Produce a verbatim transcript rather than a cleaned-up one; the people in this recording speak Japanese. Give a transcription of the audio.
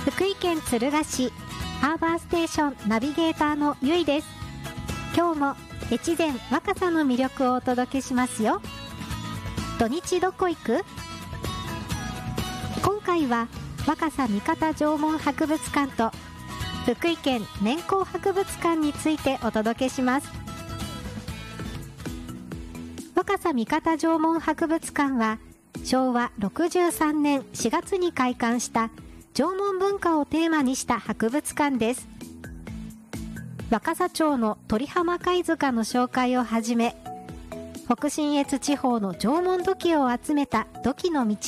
福井県敦賀市ハーバーステーションナビゲーターのゆいです。今日も越前若狭の魅力をお届けしますよ。土日どこ行く？今回は若狭三方縄文博物館と福井県年功博物館についてお届けします。若狭三方縄文博物館はしょうわろくじゅうさんねんしがつに開館した縄文文化をテーマにした博物館です。若狭町の鳥浜貝塚の紹介をはじめ、北信越地方の縄文土器を集めた土器の道